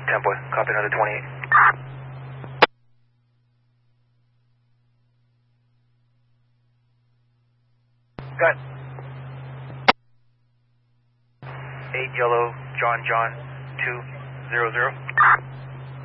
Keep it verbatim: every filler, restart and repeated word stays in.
ten boy, copy another twenty-eight. Got eight yellow, John John, two zero zero.